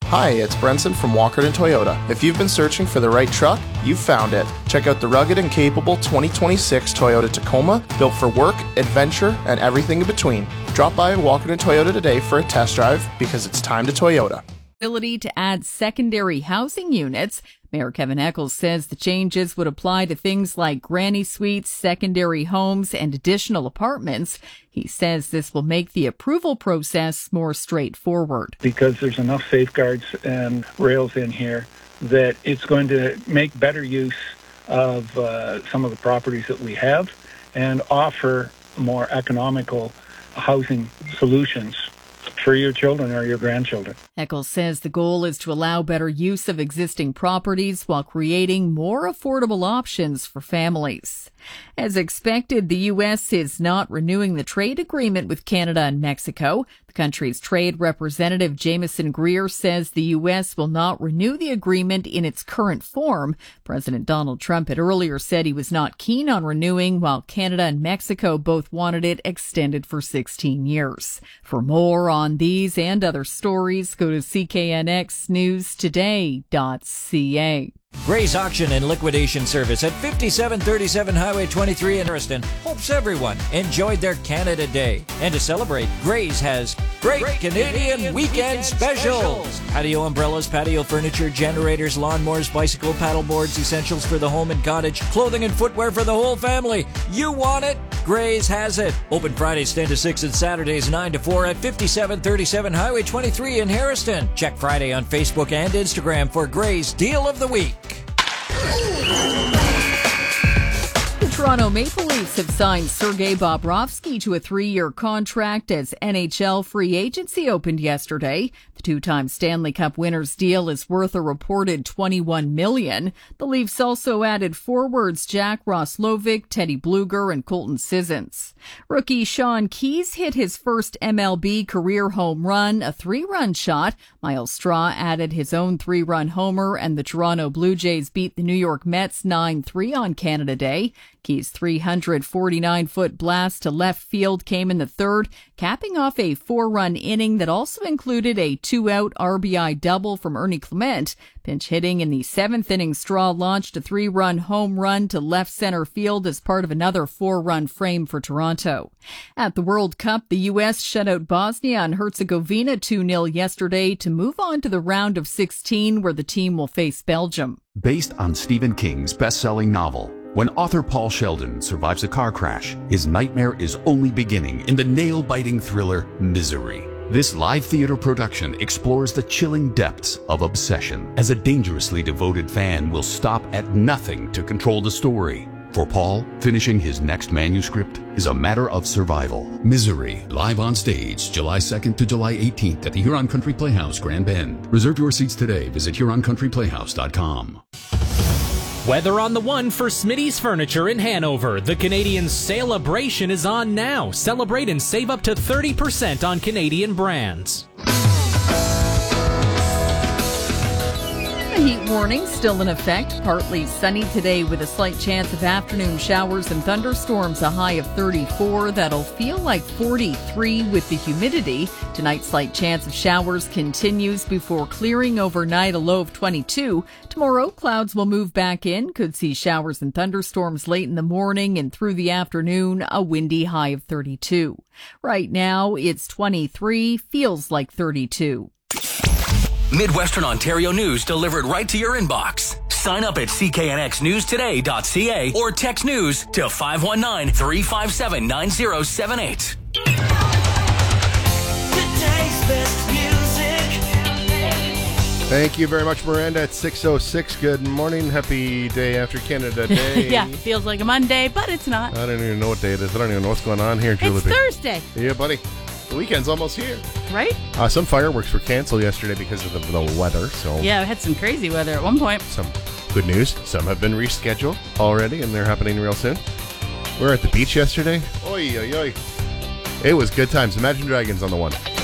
Hi, it's Brenson from Walkerton Toyota. If you've been searching for the right truck, you've found it. Check out the rugged and capable 2026 Toyota Tacoma, built for work, adventure, and everything in between. Drop by Walkerton Toyota today for a test drive because it's time to Toyota. Ability to add secondary housing units. Mayor Kevin Eccles says the changes would apply to things like granny suites, secondary homes, and additional apartments. He says this will make the approval process more straightforward. Because there's enough safeguards and rails in here that it's going to make better use of some of the properties that we have and offer more economical housing solutions for your children or your grandchildren. Eccles says the goal is to allow better use of existing properties while creating more affordable options for families. As expected, the U.S. is not renewing the trade agreement with Canada and Mexico. The country's trade representative, Jameson Greer, says the U.S. will not renew the agreement in its current form. President Donald Trump had earlier said he was not keen on renewing, while Canada and Mexico both wanted it extended for 16 years. For more on these and other stories, go to cknxnewstoday.ca. Gray's Auction and Liquidation Service at 5737 Highway 23 in Hurston hopes everyone enjoyed their Canada Day. And to celebrate, Gray's has Great Canadian Weekend Specials. Patio umbrellas, patio furniture, generators, lawnmowers, bicycle paddle boards, essentials for the home and cottage, clothing and footwear for the whole family. You want it? Gray's has it. Open Fridays 10 to 6 and Saturdays 9 to 4 at 5737 Highway 23 in Harrison. Check Friday on Facebook and Instagram for Gray's Deal of the Week. The Toronto Maple Leafs have signed Sergei Bobrovsky to a 3-year contract as NHL free agency opened yesterday. The two-time Stanley Cup winner's deal is worth a reported $21 million. The Leafs also added forwards Jack Roslovic, Teddy Bluger, and Colton Sissons. Rookie Sean Keyes hit his first MLB career home run, a 3-run shot. Miles Straw added his own 3-run homer, and the Toronto Blue Jays beat the New York Mets 9-3 on Canada Day. Keyes' 349-foot blast to left field came in the third, capping off a 4-run inning that also included a 2-out RBI double from Ernie Clement. Pinch hitting in the 7th inning, Straw launched a 3-run home run to left center field as part of another 4-run frame for Toronto. At the World Cup, the U.S. shut out Bosnia and Herzegovina 2-0 yesterday to move on to the round of 16, where the team will face Belgium. Based on Stephen King's best-selling novel, when author Paul Sheldon survives a car crash, his nightmare is only beginning in the nail-biting thriller Misery. This live theater production explores the chilling depths of obsession, as a dangerously devoted fan will stop at nothing to control the story. For Paul, finishing his next manuscript is a matter of survival. Misery, live on stage, July 2nd to July 18th at the Huron Country Playhouse, Grand Bend. Reserve your seats today. Visit HuronCountryPlayhouse.com. Weather on the one for Smitty's Furniture in Hanover. The Canadian Celebration is on now. Celebrate and save up to 30% on Canadian brands. A heat warning still in effect. Partly sunny today with a slight chance of afternoon showers and thunderstorms, a high of 34. That'll feel like 43 with the humidity. Tonight, slight chance of showers continues before clearing overnight, a low of 22. Tomorrow, clouds will move back in. Could see showers and thunderstorms late in the morning and through the afternoon, a windy high of 32. Right now, it's 23, feels like 32. Midwestern Ontario news delivered right to your inbox. Sign up at cknxnewstoday.ca or text news to 519-357-9078. Thank you very much, Miranda. At 6:06. Good morning. Happy day after Canada Day. Yeah, it feels like a Monday, but it's not. I don't even know what day it is. I don't even know what's going on here, Julie. It's Thursday. Yeah, buddy. The weekend's almost here. Right? Some fireworks were canceled yesterday because of the weather. So yeah, we had some crazy weather at one point. Some good news. Some have been rescheduled already, and they're happening real soon. We were at the beach yesterday. Oy, oy, oy. It was good times. Imagine Dragons on the one.